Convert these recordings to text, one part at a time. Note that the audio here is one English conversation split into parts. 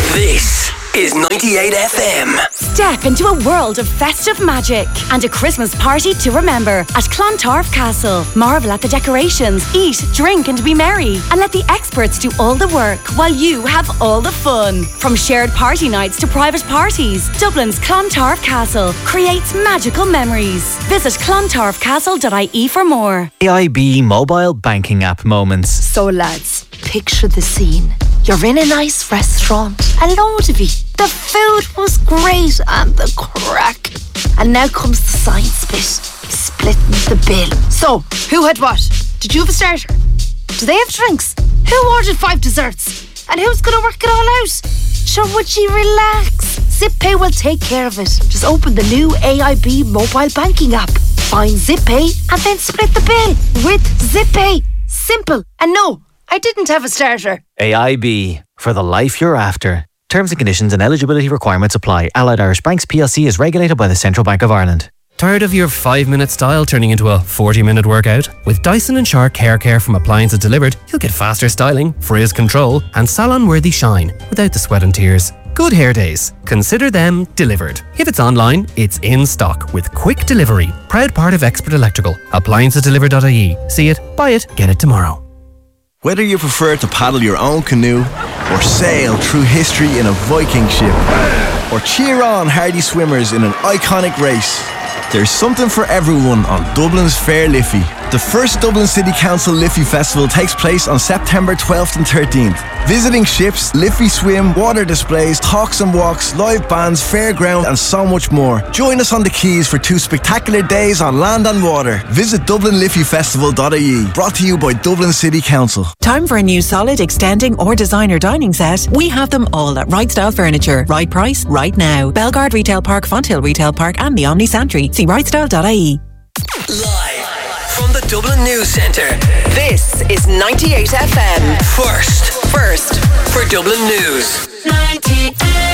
This is 98 FM. Step into a world of festive magic and a Christmas party to remember at Clontarf Castle. Marvel at the decorations, eat, drink and be merry. And let the experts do all the work while you have all the fun. From shared party nights to private parties, Dublin's Clontarf Castle creates magical memories. Visit clontarfcastle.ie for more. AIB mobile banking app moments. So lads, picture the scene. You're in a nice restaurant, a load of you. The food was great and the crack. And now comes the science bit, splitting the bill. So, who had what? Did you have a starter? Do they have drinks? Who ordered 5 desserts? And who's going to work it all out? Sure, would you relax? ZipPay will take care of it. Just open the new AIB mobile banking app. Find ZipPay and then split the bill with ZipPay. Simple. And no, I didn't have a starter. AIB, for the life you're after. Terms and conditions and eligibility requirements apply. Allied Irish Banks PLC is regulated by the Central Bank of Ireland. Tired of your 5-minute style turning into a 40-minute workout? With Dyson & Shark Hair Care from Appliances Delivered, you'll get faster styling, frizz control and salon-worthy shine without the sweat and tears. Good hair days. Consider them delivered. If it's online, it's in stock with quick delivery. Proud part of Expert Electrical. AppliancesDelivered.ie. See it, buy it, get it tomorrow. Whether you prefer to paddle your own canoe or sail through history in a Viking ship or cheer on hardy swimmers in an iconic race, there's something for everyone on Dublin's Fair Liffey. The first Dublin City Council Liffey Festival takes place on September 12th and 13th. Visiting ships, Liffey swim, water displays, talks and walks, live bands, fairground and so much more. Join us on the quays for 2 spectacular days on land and water. Visit DublinLiffeyFestival.ie. Brought to you by Dublin City Council. Time for a new solid, extending or designer dining set? We have them all at Right Style Furniture. Right price, right now. Belgard Retail Park, Fonthill Retail Park and the Omni Santry. See rightstyle.ie. Live from the Dublin News Centre. This is 98 FM. First for Dublin News. 98.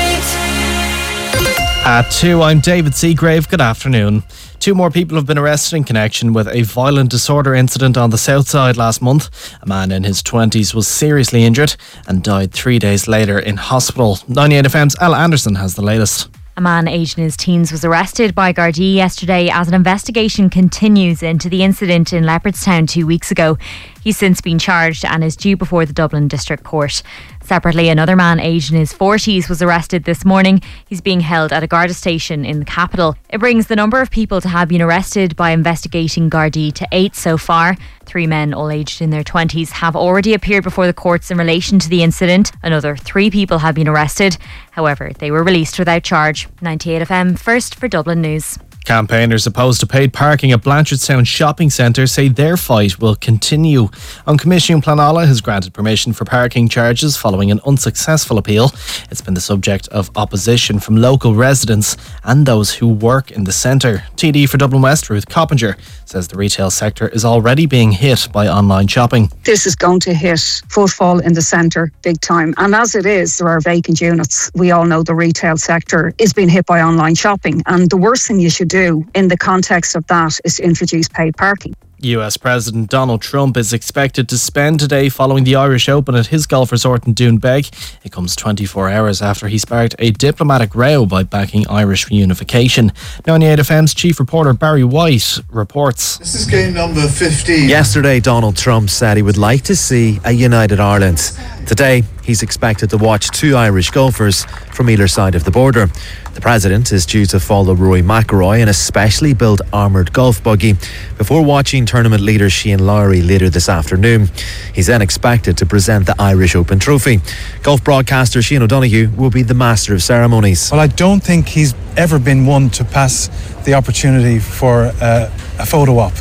At 2, I'm David Seagrave. Good afternoon. 2 more people have been arrested in connection with a violent disorder incident on the south side last month. A man in his 20s was seriously injured and died 3 days later in hospital. 98 FM's Ella Anderson has the latest. A man aged in his teens was arrested by Gardaí yesterday as an investigation continues into the incident in Leopardstown 2 weeks ago. He's since been charged and is due before the Dublin District Court. Separately, another man aged in his 40s was arrested this morning. He's being held at a Garda station in the capital. It brings the number of people to have been arrested by investigating Gardaí to 8 so far. 3 men, all aged in their 20s, have already appeared before the courts in relation to the incident. Another 3 people have been arrested. However, they were released without charge. 98 FM, first for Dublin News. Campaigners opposed to paid parking at Blanchardstown Shopping Centre say their fight will continue. On Commission Planala has granted permission for parking charges following an unsuccessful appeal. It's been the subject of opposition from local residents and those who work in the centre. TD for Dublin West, Ruth Coppinger, says the retail sector is already being hit by online shopping. This is going to hit footfall in the centre big time. And as it is, there are vacant units. We all know the retail sector is being hit by online shopping. And the worst thing you should do in the context of that is to introduce paid parking. US President Donald Trump is expected to spend today following the Irish Open at his golf resort in Doonbeg. It comes 24 hours after he sparked a diplomatic row by backing Irish reunification. 98 FM's chief reporter Barry White reports. This is game number 15. Yesterday, Donald Trump said he would like to see a united Ireland. Today, he's expected to watch 2 Irish golfers from either side of the border. The president is due to follow Rory McIlroy in a specially built armoured golf buggy before watching tournament leader Shane Lowry later this afternoon. He's then expected to present the Irish Open trophy. Golf broadcaster Shane O'Donoghue will be the master of ceremonies. Well, I don't think he's ever been one to pass the opportunity for a photo op.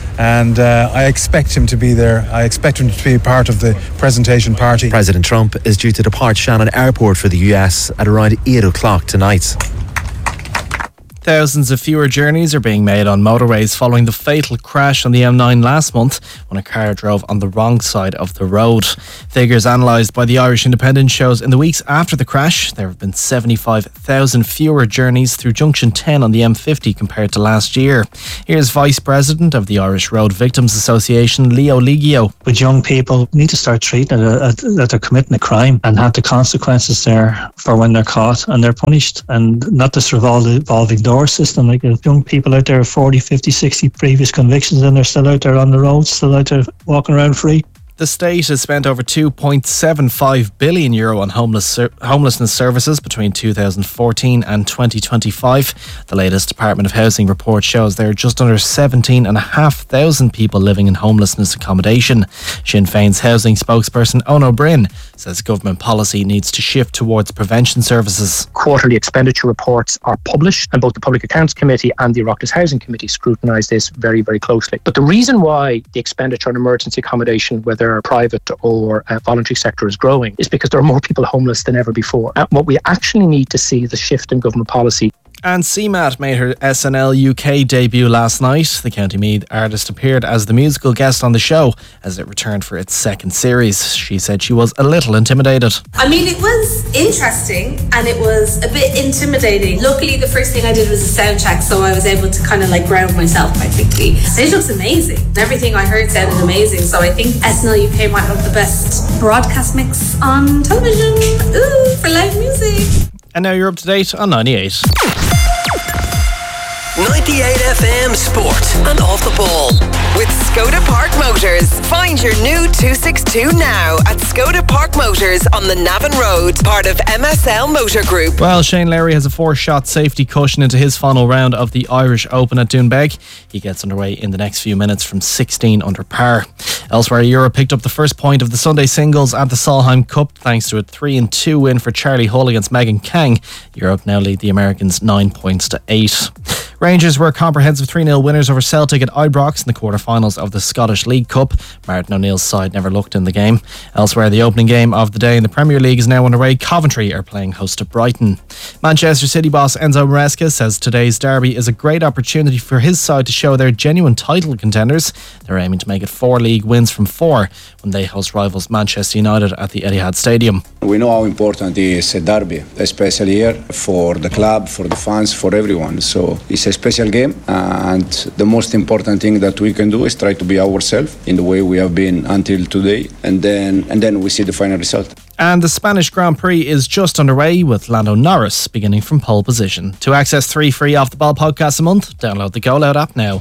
And I expect him to be there. I expect him to be part of the presentation party. President Trump is due to depart Shannon Airport for the US at around 8 o'clock tonight. Thousands of fewer journeys are being made on motorways following the fatal crash on the M9 last month when a car drove on the wrong side of the road. Figures analysed by the Irish Independent shows in the weeks after the crash, there have been 75,000 fewer journeys through Junction 10 on the M50 compared to last year. Here's Vice President of the Irish Road Victims Association, Leo Ligio. With young people, we need to start treating it that they're committing a crime and have the consequences there for when they're caught and they're punished, and not this revolving door system. Like, if young people out there 40, 50, 60 previous convictions and they're still out there on the roads, still out there walking around free. The state has spent over €2.75 billion on homelessness services between 2014 and 2025. The latest Department of Housing report shows there are just under 17,500 people living in homelessness accommodation. Sinn Féin's housing spokesperson Ono Bryn says government policy needs to shift towards prevention services. Quarterly expenditure reports are published, and both the Public Accounts Committee and the Oireachtas Housing Committee scrutinise this very, very closely. But the reason why the expenditure on emergency accommodation, whether private or voluntary sector, is growing is because there are more people homeless than ever before. And what we actually need to see is a shift in government policy. And CMAT made her SNL UK debut last night. The County Meath artist appeared as the musical guest on the show as it returned for its second series. She said she was a little intimidated. I mean, it was interesting and it was a bit intimidating. Luckily, the first thing I did was a sound check, so I was able to kind of like ground myself quite quickly. The stage looks amazing. Everything I heard sounded amazing, so I think SNL UK might have the best broadcast mix on television. Ooh, for live music. And now you're up to date on 98. 98 FM Sport and Off the Ball with Skoda Park Motors. Find your new 262 now at Skoda Park Motors on the Navan Road, part of MSL Motor Group. Well, Shane Lowry has a 4-shot safety cushion into his final round of the Irish Open at Doonbeg. He gets underway in the next few minutes from 16 under par. Elsewhere, Europe picked up the first point of the Sunday singles at the Solheim Cup thanks to a 3-2 win for Charlie Hull against Megan Kang. Europe now lead the Americans 9 points to 8. Rangers were comprehensive 3-0 winners over Celtic at Ibrox in the quarter-finals of the Scottish League Cup. Martin O'Neill's side never looked in the game. Elsewhere, the opening game of the day in the Premier League is now underway. Coventry are playing host to Brighton. Manchester City boss Enzo Maresca says today's derby is a great opportunity for his side to show they're genuine title contenders. They're aiming to make it 4 league wins from 4 when they host rivals Manchester United at the Etihad Stadium. We know how important it is a derby, especially here for the club, for the fans, for everyone. So it's a special game, and the most important thing that we can do is try to be ourselves in the way we have been until today, and then we see the final result. And the Spanish Grand Prix is just underway with Lando Norris beginning from pole position. To access 3 free Off the Ball podcasts a month, download the Go Loud app now.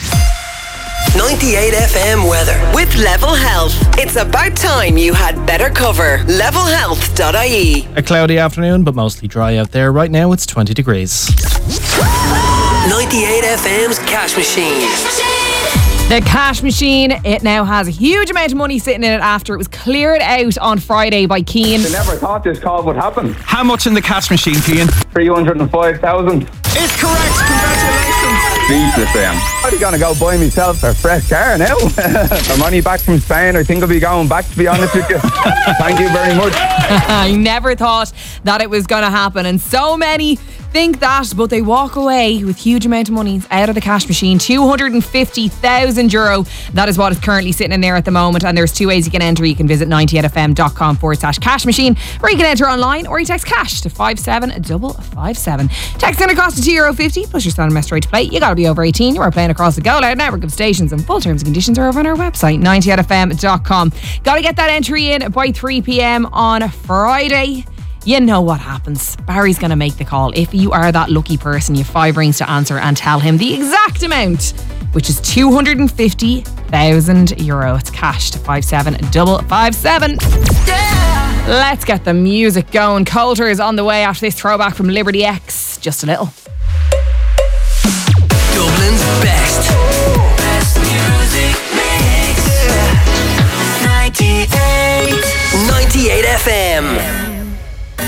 98 FM weather with Level Health. It's about time you had better cover. Levelhealth.ie. A cloudy afternoon, but mostly dry out there. Right now it's 20 degrees. 98 FM's Cash Machine. The Cash Machine, it now has a huge amount of money sitting in it after it was cleared out on Friday by Keane. They never thought this call would happen. How much in the Cash Machine, Keane? 305,000. It's correct, congratulations. Jesus, I'm going to go buy myself a fresh car now. I'm only back from Spain. I think I'll be going back, to be honest with you. Thank you very much. I never thought that it was going to happen, and so many think that, but they walk away with huge amount of money out of the Cash Machine. €250,000. That is what is currently sitting in there at the moment, and there's 2 ways you can enter. You can visit 98fm.com/cash machine, or you can enter online, or you text cash to 57557. Texting across to €2.50 plus your standard message rate to play. You got to be over 18. You are playing across the Go Loud network of stations, and full terms and conditions are over on our website 98fm.com. Got to get that entry in by 3 p.m. on Friday. You know what happens. Barry's going to make the call. If you are that lucky person, you have 5 rings to answer and tell him the exact amount, which is €250,000. It's cash to 57557. Yeah! Let's get the music going. Coulter is on the way after this throwback from Liberty X. Just a little. Dublin's best music mix. 98 FM.